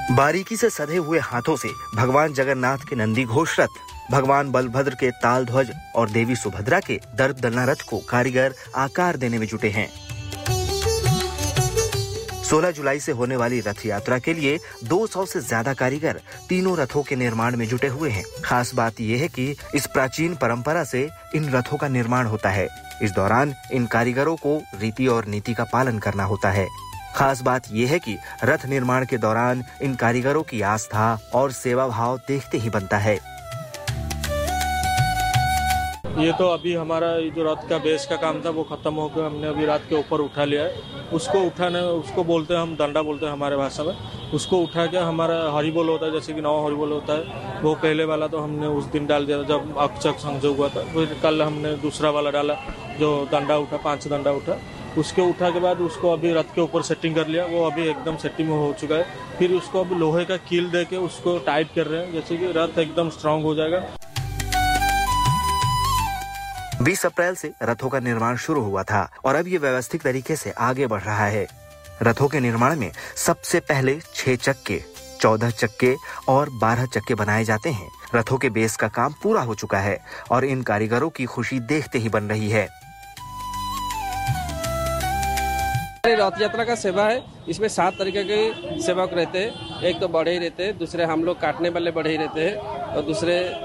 बारीकी से सधे हुए हाथों से भगवान जगन्नाथ के नंदी घोष रथ, भगवान बलभद्र के ताल ध्वज और देवी सुभद्रा के दर्पदलना रथ को कारीगर आकार देने में जुटे हैं। 16 जुलाई से होने वाली रथ यात्रा के लिए 200 से ज्यादा कारीगर तीनों रथों के निर्माण में जुटे हुए हैं। खास बात यह है कि इस प्राचीन परंपरा से इन रथों का निर्माण होता है। इस दौरान इन कारीगरों को रीति और नीति का पालन करना होता है। खास बात यह है कि रथ निर्माण के दौरान इन कारीगरों की आस्था और सेवा भाव देखते ही बनता है। ये तो अभी हमारा जो रथ का बेस का काम था वो खत्म हो गया। हमने अभी रथ के ऊपर उठा लिया है। उसको बोलते हैं हम दंडा बोलते हैं हमारे भाषा में। उसको उठा के हमारा हरिबोल होता है, जैसे कि 9 हरिबोल होता है। वो पहले वाला तो हमने उस दिन डाल दिया जब अक्षक संजोग हुआ था। फिर कल हमने दूसरा वाला डाला जो दंडा उठा, 5 दंडा उठा। उसके उठा के बाद उसको अभी रथ के ऊपर सेटिंग कर लिया। वो अभी एकदम सेटिंग हो चुका है। फिर उसको अभी लोहे का कील दे के उसको टाइट कर रहे हैं, जैसे कि रथ एकदम स्ट्रांग हो जाएगा। 20 अप्रैल से रथों का निर्माण शुरू हुआ था और अब ये व्यवस्थित तरीके से आगे बढ़ रहा है। रथों के निर्माण में सबसे पहले 6 चक्के, 14 चक्के और 12 चक्के बनाए जाते हैं। रथों के बेस का काम पूरा हो चुका है और इन कारीगरों की खुशी देखते ही बन रही है। रथ यात्रा का सेवा है। इसमें 7 तरीके के सेवक रहते हैं। एक तो बढ़ई रहते हैं, दूसरे हम लोग काटने वाले बढ़ई रहते हैं और दूसरे